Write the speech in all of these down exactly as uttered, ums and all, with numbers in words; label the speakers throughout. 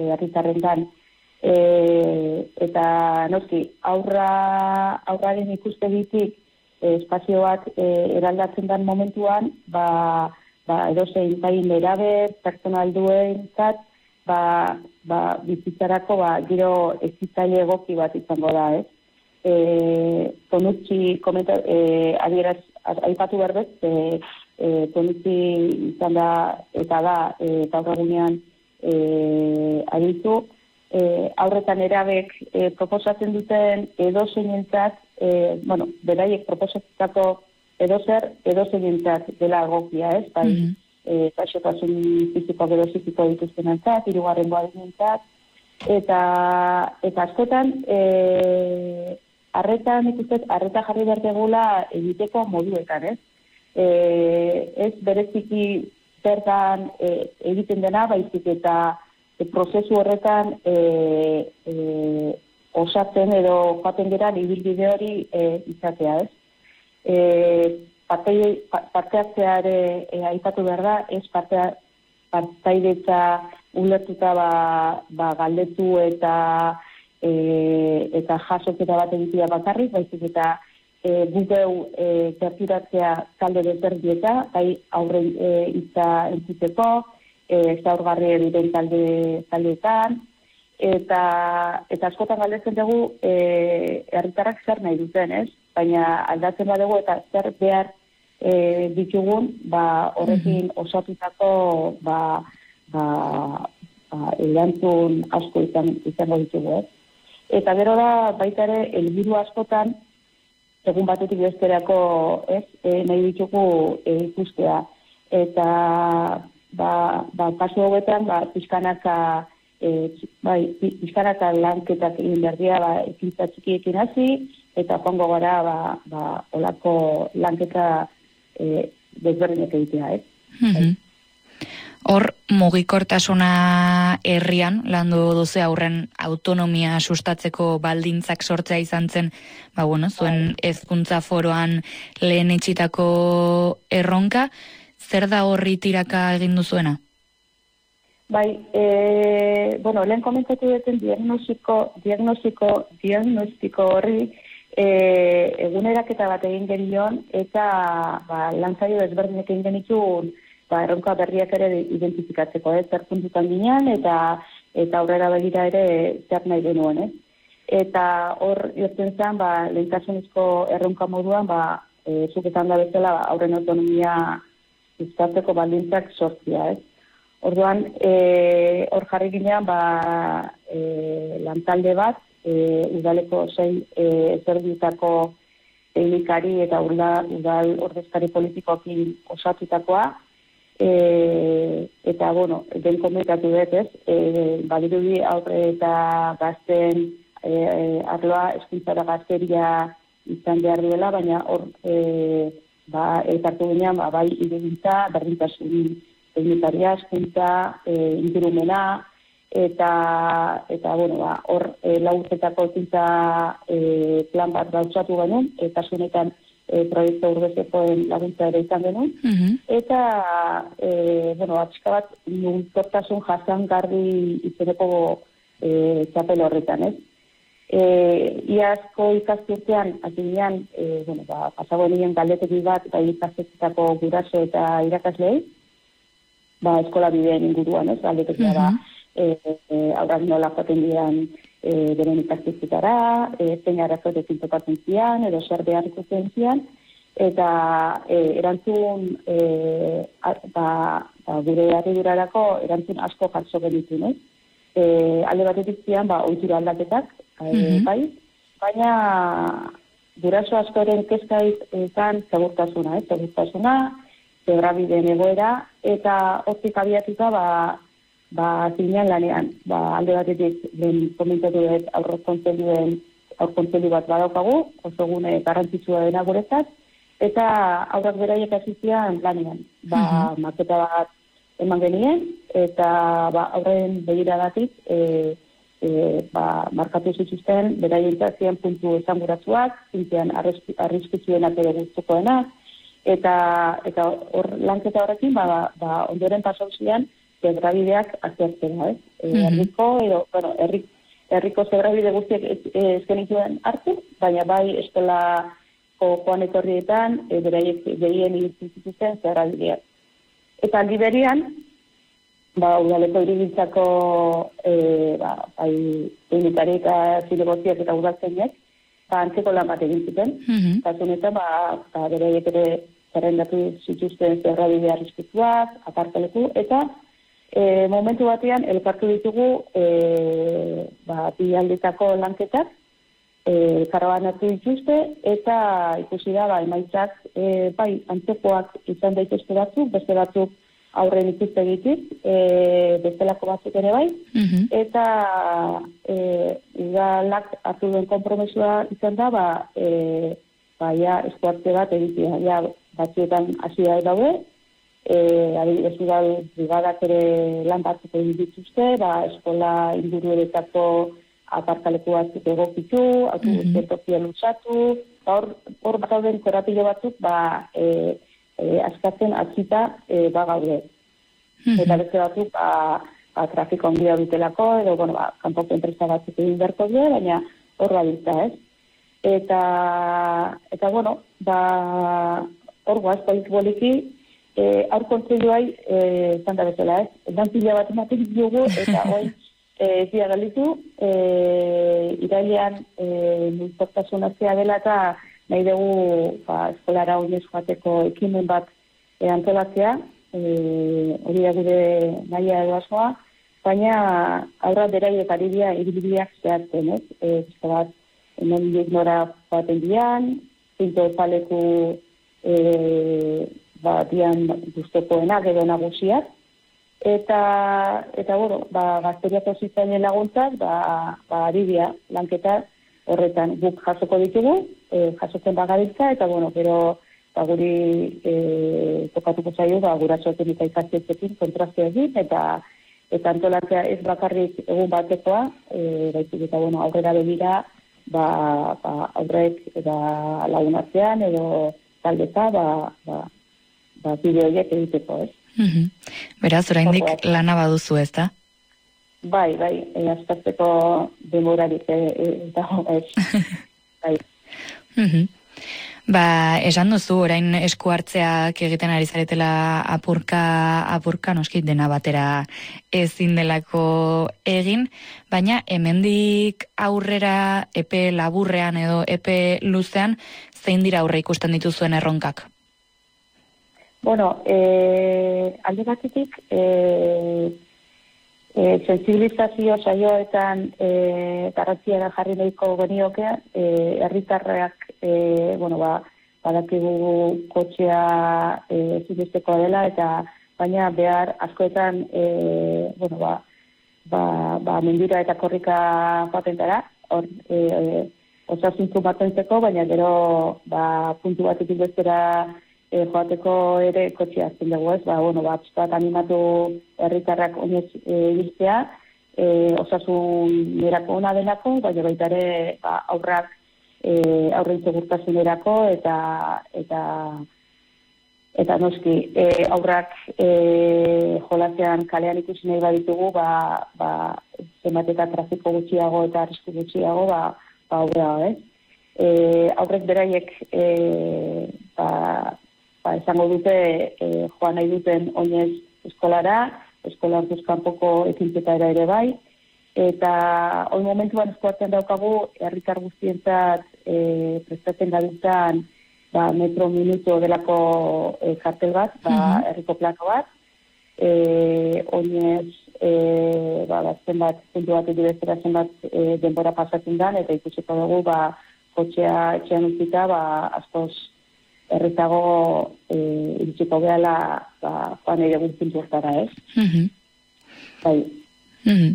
Speaker 1: herritarrengan. E, eta noski, aurra, aurraren ikustegitik e, espazioak e, eraldatzen den momentuan, ba, ba edozein bai nerabe, pertsonalduentzat, ba, ba bizitzarako ba, giro ezitzaile egoki bat izango da, ez? E, Tonutxi komenta, e, adieraz, aipatu berbez, e, e, Tonutxi izan da, eta da, e, gaur egunean e, aditu, E, aurretan erabek e, proposatzen duten edozeinentzat, e, bueno, beraiek proposatutako edozer, edozeinentzat dela egokia, ez? Bai, mm-hmm. e, gaixotasun fiziko edo psikiko dituztenentzat, hirugarren adinentzat, eta eta askotan e, arretan ikustez, arreta jarri behar degula egiteko moduetan, ez? E, ez bereziki zertan e, egiten dena, baizik eta prozesu horretan e, e, osatzen edo joaten geran ibilbide hori e, izatea, ez? E, parte, parte hartzeare e, aipatu behar da, ez partea, partaidetza ulertuta ba, ba galdetu eta e, eta jasoketa bat egitea bakarrik, baizik eta e, gugeu e, gerturatzea talde desberdieta, bai aurre e, itza entzuteko, ez da urgarri diren talde, taldeetan, eta, eta askotan galdetzen dugu e, herritarrak zer nahi duten, ez? Baina aldatzen badugu eta zer behar e, ditugun, ba, horrekin osatutako ba, ba, ba, erantzun asko izan, izango ditugu, ez? Eta gero da, baita ere, helburu askotan, egun batetik besterako, ez, e, nahi ditugu e, ikustea. Eta ba, ba kasu hauetan, ba, pizkanaka, e, bai, pizkanaka lanketak egin behar dira, ba, ekintza txikiekin hasi, eta joango gara, ba, ba, olako lanketa e, desberdinak egitea, ez?
Speaker 2: Mm-hmm. Hor, mugikortasuna herrian, landu duze aurren autonomia sustatzeko baldintzak sortzea izan zen, ba, bueno, zuen hezkuntza foroan lehen etxitako erronka, zer da horri tiraka egin duzuena?
Speaker 1: Bai, e, bueno, lehen komentatu duten diagnostiko, diagnostiko, diagnostiko horri e, eguneraketa bat egin genion eta ba, lantzaio ezberdinek egin genituen ba, erronka berriak ere identifikatzeko, ez, zer puntutan ginean eta eta aurrera begira ere zer nahi genuen, ez? Eta hor jortzen zen, ba, lehentasunezko erronka moduan, ba, e, zuketan da bezala, ba, aurren autonomia sustatzeko baldintzak sortzia, ez? Orduan, e, hor jarri ginean, ba, e, lantalde bat, e, udaleko sei e, ezerditako teknikari eta udal, udal ordezkari politikoekin osatutakoa, e, eta, bueno, den komentatu dut, ez? E, badirudi aurre eta gazten e, arloa eskuntzara gazteria izan behar duela, baina hor e, ba, elkartu ginean, ba, bai irudintza, berdintasun teknikaria, eskuntza, e, ingurumena, eta, eta bueno, ba, hor e, laurtetako ekintza e, plan bat gauzatu genuen, eta zunetan e, proiektu urbezekoen laguntza ere izan genuen, mm-hmm. eta, e, bueno, atxika bat, nuntortasun jasangarri izeneko e, txapel horretan, ez? E, iazko ikasturtean, azinean, e, bueno, ba, pasago nien galdetegi bat, ba, ikastetzetako guraso eta irakaslei, ba, eskola bideen inguruan, ez, galdetegi da, e, e, aurrak nola joaten dian e, beren ikastetzetara, e, zein arazoetekin topatzen zian, edo zer behar ikusten zian, eta e, erantzun, e, a, ba, ba, gure harridurarako erantzun asko jartzo genitun, ez? E, alde batetik zian, ba, ohitura aldaketak, mm-hmm. bai, baina guraso askoren kezka izan segurtasuna, eh? segurtasuna, zebrabideen egoera, eta hortik abiatuta, ba, ba, zinean lanean, ba, alde batetik, ben komentatu dut aurkontzeluen, aurkontzelu bat badaukagu, oso gune garrantzitsua dena guretzat, eta aurrak beraiek hasizian lanean, ba, mm-hmm. maketa bat eman genien, eta ba, aurren begiradatik, e, e, ba, markatu zituzten, beraien zian puntu esanguratsuak, zintean arriskutsuenak ere gustukoenak, eta eta hor lanketa horrekin, ba, ba, ondoren pasau zian, zebrabideak aztertzea, ez? Mm-hmm. Herriko, edo, bueno, herri, herriko zebrabide guztiak ez, ez genituen hartu, baina bai eskolako joan etorrietan, e, beraiek gehien iritzen zituzten zebrabideak. Eta aldi berian, ba, udaleko hirigintzako e, ba, bai, teknikarik zilegoziak eta udaltzainek, ba, antzeko lan bat egin zuten. Mm-hmm. Eta zunetan, ba, ba, beraiek ere zerrendatu zituzten zebrabide arriskutuak, aparkaleku, eta e, momentu batean elkartu ditugu e, ba, bi aldetako lanketak, e, karabanatu dituzte, eta ikusi da, ba, emaitzak, e, bai, antzekoak izan daitezke batzuk, beste batzuk aurren ikuste egitik, e, bestelako batzuk ere bai, mm-hmm. eta e, udalak hartu duen konpromesua izan da, ba, e, ba, ja, eskuarte bat egitea, ja, batzuetan hasia daude, e, adibidez udal brigadak ere lan batzuk egin dituzte, ba, eskola inguruetako aparkaleku batzuk egokitu, autobus geltokia lutsatu, hor hor dauden korapilo batzuk, ba, e, e, askatzen atzita e, ba gaude. Mm-hmm. Eta beste batzuk, ba, ba, trafiko handia dutelako, edo, bueno, ba, kanpoko enpresa batzuk egin berko dira, baina hor baditza, ez? Eta, eta bueno, ba, hor guaz, polik-boliki, e, aur kontseiluai, zan da bezala, ez? Dantila bat ematen dugu, eta hoi, e, zia galitu, e, irailean, e, multortasun azia dela, eta nahi dugu, ba, eskolara oinez joateko ekimen bat e, antolatzea, e, hori da gure nahia edo asoa, baina aurra beraiek ari dira iribideak zehatzen, ez? E, bat, hemen nora joaten dian, zinto epaleku E, ba, dian guztokoenak edo nagusiak, eta, eta bueno, ba, gazteriako zitzainen laguntzak, ba, ba, aridia lanketa horretan guk jasoko ditugu, e, jasotzen bagabiltza, eta bueno, pero ba, guri e, tokatuko zaio, ba, gurasoekin eta ikastetxeekin kontrazio egin, eta eta antolatzea ez bakarrik egun batekoa, e, baizik eta bueno, aurrera begira, ba, ba, aurrek eta lagunatzean, edo taldeta, ba, ba, ba, bideoiek egiteko, ez?
Speaker 2: Mm-hmm. Beraz, oraindik lana baduzu, ez da?
Speaker 1: Bai, bai, e, askatzeko demorarik, e, e, dago, ez. Bai.
Speaker 2: Mm-hmm. Ba, esan duzu, orain esku hartzeak egiten ari zaretela apurka, apurka, noski dena batera ezin delako egin, baina hemendik aurrera epe laburrean edo epe luzean, zein dira aurre ikusten dituzuen erronkak?
Speaker 1: Bueno, eh, alde batetik, eh, eh, sensibilizazio saioetan eh, garrantzia jarri nahiko genioke, eh, herritarrak, eh, bueno, ba, badakigu kotxea eh, zibesteko dela, eta baina behar askoetan, eh, bueno, ba, ba, ba, mendira eta korrika patentara, hor, eh, osasuntzu batentzeko, baina gero ba, puntu batetik bestera e, joateko ere kotxea hartzen dugu, ez? Ba, bueno, ba, bat animatu herritarrak oinez ibiltzea, e, osasun erako ona denako, baina baita ere ba, aurrak e, aurren segurtasunerako eta eta eta noski e, aurrak e, jolasean kalean ikusi nahi baditugu, ba, ba, zenbat eta trafiko gutxiago eta arrisku gutxiago, ba, aurra, ez? E, aurrek beraiek e, ba, ba, esango dute e, joan nahi duten oinez eskolara, eskola hartuz kanpoko ekintzetara ere bai, eta hori momentuan eskuartzen daukagu herritar guztientzat e, prestatzen gabiltzan ba, metro minuto delako e, kartel bat, ba, mm-hmm. herriko plano bat, e, oinez E, ba, zenbat, puntu bat edibestera zenbat e, denbora pasatzen dan, eta ikusiko dugu, ba, kotxea etxean utzita, ba, askoz erretago e, iritsiko behala, ba, joan ere guztin puntuaztara, ez?
Speaker 2: Mm-hmm.
Speaker 1: Bai.
Speaker 2: Mm-hmm.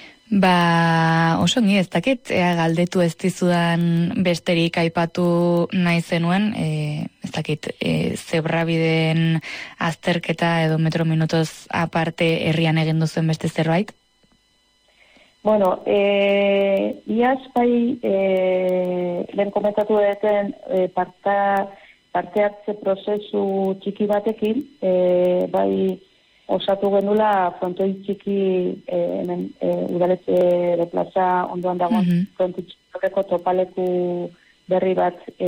Speaker 2: Ba, oso ni ez dakit, ea galdetu ez dizudan besterik aipatu nahi zenuen, e, ez dakit, e, zebrabideen azterketa edo metro minutoz aparte herrian egin duzuen beste zerbait?
Speaker 1: Bueno, e, iaz bai, e, lehen komentatu duten e, parta, parte hartze prozesu txiki batekin, e, bai, osatu genula frontoi txiki e, hemen e, udaletxe de plaza ondoan dagoen mm-hmm. frontoi txikiko topaleku berri bat e,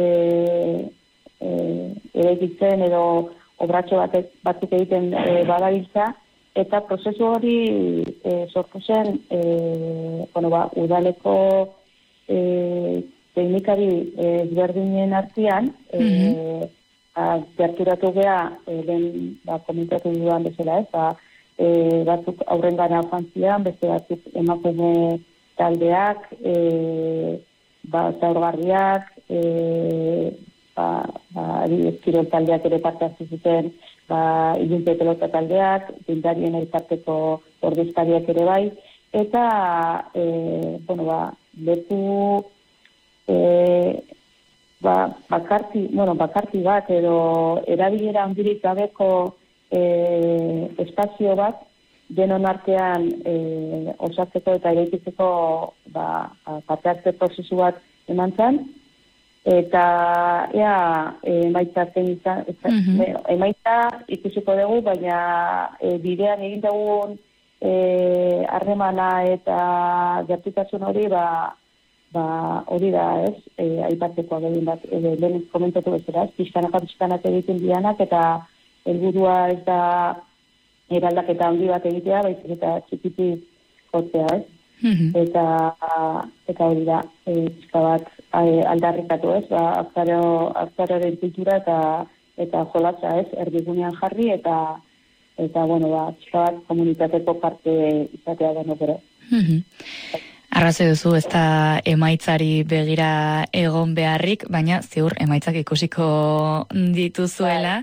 Speaker 1: e, eraikitzen edo obratxo batek, batzuk egiten e, badabiltza, eta prozesu hori e, sortu zen e, bueno, ba, udaleko e, teknikari ezberdinen artean, mm-hmm. gerturatu geha, e, den, ba, komentatu dudan bezala, ez, ba, e, batzuk aurren gana fanzian, beste batzuk emakume taldeak, e, ba, zaurgarriak, e, ba, ba, kirol taldeak ere parte hartu zuten, ba, ilunpe pelota taldeak, bindarien elkarteko ordezkariak ere bai, eta, e, bueno, ba, leku, e, ba, bakarti, bueno, bakarti bat edo erabilera handirik gabeko e, espazio bat denon artean e, osatzeko eta eraikitzeko ba, parte hartze prozesu bat eman zen, eta ea emaitza zen izan, mm-hmm. emaitza ikusiko dugu, baina e, bidean egin dugun harremana e, eta gertutasun hori, ba, ba, hori da, ez, e, aipatzeko gehien bat, e, lehen komentatu bezala, ez, pixkanaka pixkanak egiten dianak, eta helburua ez da eraldaketa handi bat egitea, baizik eta txikiti kotzea, ez, mm-hmm. eta, eta hori da, e, pixka bat e, aldarrikatu, ez, ba, akzaroren kultura eta, eta jolatza, ez, erdigunean jarri, eta, eta, bueno, ba, pixka bat komunitateko parte izatea denok ere.
Speaker 2: Mm-hmm. Arrazoi duzu, ez da emaitzari begira egon beharrik, baina ziur emaitzak ikusiko dituzuela.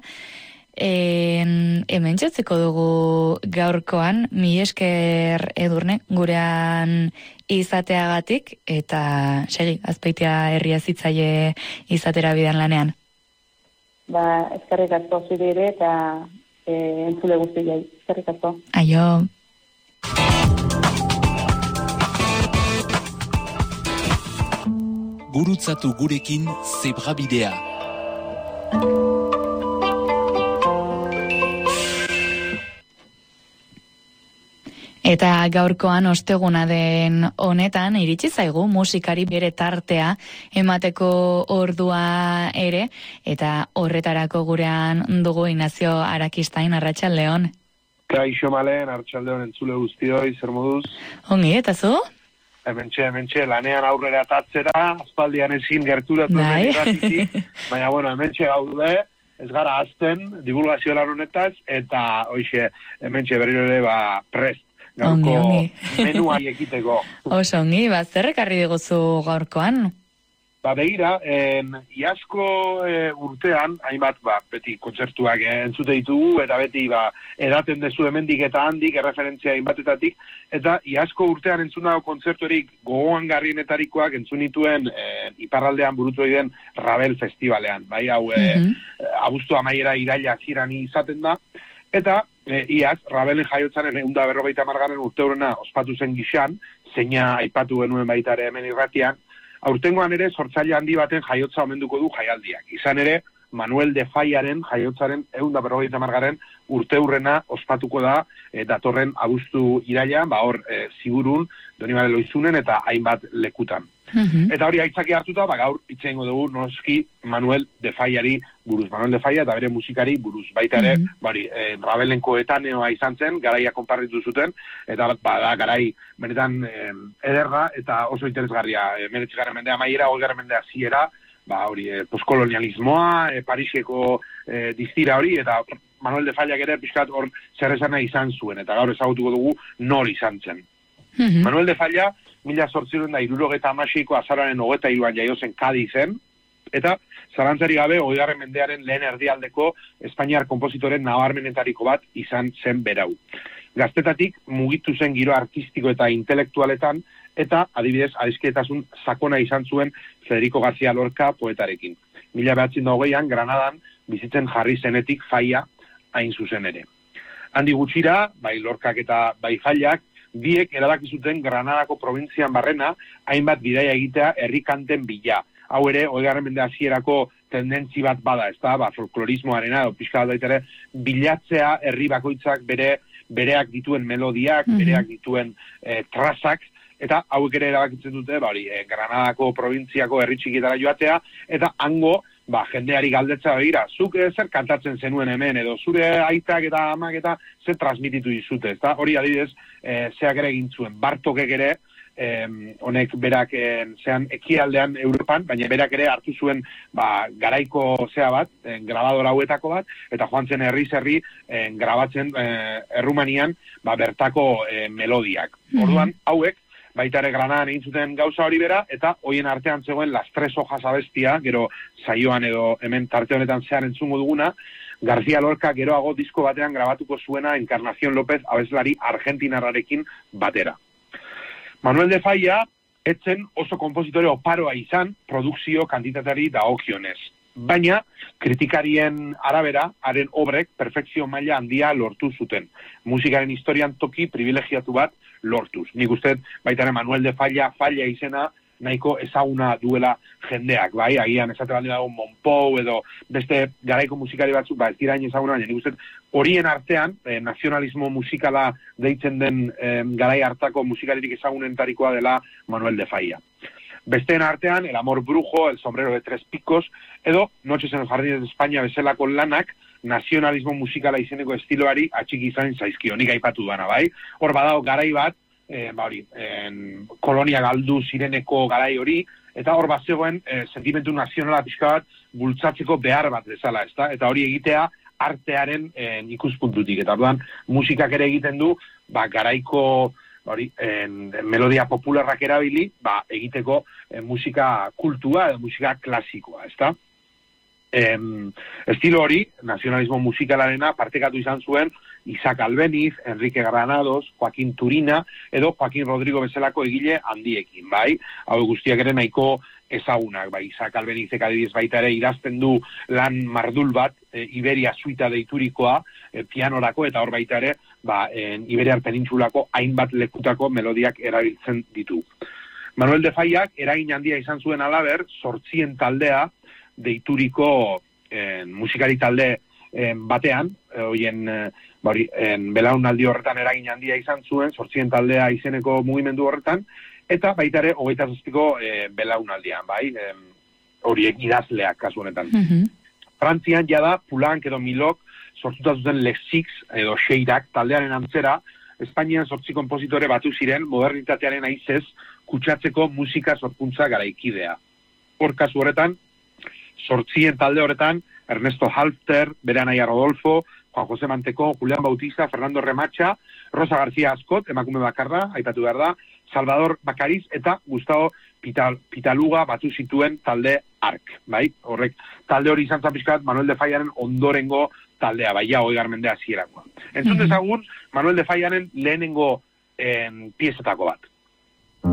Speaker 2: En, hemen txatzeko dugu gaurkoan, mi esker Edurne, gurean izateagatik, eta segi, Azpeitia herria zitzaile izatera bidan lanean.
Speaker 1: Ba, eskerrik asko zure ere, eta e, entzule guztiai, eskerrik asko.
Speaker 2: Aio.
Speaker 3: Gurutzatu gurekin zebrabidea.
Speaker 2: Eta gaurkoan osteguna den honetan iritsi zaigu musikari bere tartea emateko ordua ere, eta horretarako gurean dugu Ignacio Arakistain, arratsaldeon.
Speaker 4: Kaixo Malen, arratsaldeon entzule guztioi, zer moduz?
Speaker 2: Ongi, eta zu?
Speaker 4: Hementxe, hementxe, lanean aurrera atatzera, aspaldian ezin gerturatu hemen irratitik, baina, bueno, hementxe gaude, ez gara azten, divulgazio lan honetaz, eta, hoxe, hementxe berriro ere, ba, prest, gaurko menuai ekiteko.
Speaker 2: Oso ongi, ba, zerrekarri diguzu gaurkoan?
Speaker 4: Ba, begira, en, iasko e, urtean, hainbat, ba, beti kontzertuak e, entzute ditugu, eta beti, ba, edaten dezu hemendik eta handik, erreferentzia hainbatetatik, eta iasko urtean entzunako kontzerturik gogoan garrienetarikoak entzun nituen e, iparraldean burutu egiten Rabel Festivalean, bai, hau, e, mm-hmm. abuztu amaiera iraila ziran izaten da, eta e, iaz, Rabelen jaiotzaren egun da berrogeita margaren urte horrena ospatu zen gixan, zeina aipatu genuen baitare hemen irratian, aurtengoan ere sortzaile handi baten jaiotza omenduko du jaialdiak. Izan ere, Manuel de Fallaren jaiotzaren ehun eta berrogeita hamargarren urteurrena ospatuko da e, datorren abuztu irailean, ba hor e, Zigurun, Donibane Loizunen eta hainbat lekutan. Mm-hmm. Eta hori aitzaki hartuta, ba gaur itxengo dugu noski Manuel de Fallari buruz, Manuel de Falla eta bere musikari buruz. Baita ere, mm-hmm. bari, e, Rabelen koetaneoa izan zen, garaia konparritu zuten, eta ba, da, garai benetan e, ederra eta oso interesgarria. E, Meretzigarren mendea maiera, hogeigarren mendea ziera, ba hori, e, postkolonialismoa, e, Pariseko e, distira hori, eta Manuel de Fallak ere pixkat hor zerrezana izan zuen, eta gaur ezagutuko dugu nor izan zen. Mm-hmm. Manuel de Falla, mila zortziron da irurogeta amaseiko azararen hogeta iruan jaiozen Kadizen, eta zarantzari gabe hogeigarren mendearen lehen erdialdeko Espainiar konpositoren nabarmenetariko bat izan zen berau. Gaztetatik mugitu zen giro artistiko eta intelektualetan, eta adibidez adiskidetasun sakona izan zuen Federico García Lorca poetarekin. Mila behatzen da hogeian, Granadan bizitzen jarri zenetik Falla hain zuzen ere. Handi gutxira, bai Lorcak eta bai Fallak, biek erabaki zuten Granadako probintzian barrena hainbat bidaia egitea herrikanten bila. Hau ere, hogeigarren mende hasierako tendentzi bat bada, ez da, ba, folklorismoarena, edo pixka bat ere, bilatzea herri bakoitzak bere bereak dituen melodiak, mm-hmm. bereak dituen eh, trazak, eta hauek ere erabakitzen dute, ba, hori, eh, Granadako probintziako herri txikietara joatea, eta hango, ba, jendeari galdetza begira, zuk eh, zer kantatzen zenuen hemen, edo zure aitak eta amak eta zer transmititu dizute, ez da, hori adibidez, eh, zeak ere egin zuen, Bartokek ere, Eh, honek berak eh, zean ekialdean Europan, baina berak ere hartu zuen ba, garaiko zea bat, eh, grabadora hauetako bat, eta joan zen herriz herri eh, grabatzen eh, Errumanian ba, bertako eh, melodiak. Mm-hmm. Orduan, hauek, baita ere Granadan egin zuten gauza hori bera, eta hoien artean zegoen Las Tres Hojas abestia, gero saioan edo hemen tarte honetan zehar entzungo duguna, García Lorca geroago disko batean grabatuko zuena Encarnación López abeslari argentinarrarekin batera. Manuel de Falla etzen oso konpositore oparoa izan produkzio kantitateari dagokionez. Baina, kritikarien arabera, haren obrek perfekzio maila handia lortu zuten. Musikaren historian toki privilegiatu bat lortuz. Nik uste, baita Manuel de Falla, Falla izena, nahiko ezaguna duela jendeak, bai, agian esate baldin dago Monpou edo beste garaiko musikari batzuk, ba, ez dira hain ezaguna, baina nik uste horien artean, eh, nazionalismo musikala deitzen den eh, garai hartako musikaririk ezagunentarikoa dela Manuel de Falla. Besteen artean, El amor brujo, El sombrero de tres picos, edo Noches en los jardines de España bezalako lanak, nazionalismo musikala izeneko estiloari atxiki izan zaizkio, nik aipatu duana, bai? Hor badago garai bat, E, ba hori, en, kolonia galdu zireneko garai hori, eta hor bat zegoen e, sentimentu nazionala pixka bat bultzatzeko behar bat bezala, ezta? Eta hori egitea artearen en, ikuspuntutik. Eta orduan, musikak ere egiten du, ba, garaiko hori, en, melodia popularrak erabili, ba, egiteko en, musika kultua edo musika klasikoa, ezta? Em, estilo hori, nazionalismo musikalarena partekatu izan zuen Isaac Albeniz, Enrique Granados, Joaquín Turina, edo Joaquín Rodrigo bezalako egile handiekin, bai? Hau guztiak ere nahiko ezagunak, bai? Isaac Albenizek adibidez baita ere idazten du lan mardul bat, e, Iberia suita deiturikoa, e, pianorako, eta hor baita ere, ba, en, Iberiar penintsulako hainbat lekutako melodiak erabiltzen ditu. Manuel de Fallak eragin handia izan zuen alaber, Zortzien taldea, deituriko en, musikari talde en, batean, hoien e, bari, en, belaunaldi horretan eragin handia izan zuen, Zortzien taldea izeneko mugimendu horretan, eta baita ere hogeita zazpiko e, belaunaldian, bai, e, horiek idazleak kasu honetan. Mm-hmm. Frantzian jada Poulenc edo Milok sortuta zuten Les Six edo Xeirak taldearen antzera, Espainian zortzi konpositore batu ziren modernitatearen aizez kutsatzeko musika sorkuntza garaikidea. Hor kasu horretan, Zortzien talde horretan, Ernesto Halfter, bere anaia Rodolfo, Juan José Manteko, Julián Bautista, Fernando Remacha, Rosa García Ascot, emakume bakarra, aipatu behar da, Salvador Bacariz eta Gustavo Pital, Pitaluga batu zituen talde Ark, bai? Horrek, talde hori izan zapiskat Manuel de Fallaren ondorengo taldea, bai, ja, hogei mendea hasierakoa. Entzun dezagun, Manuel de Fallaren lehenengo en, piezetako bat.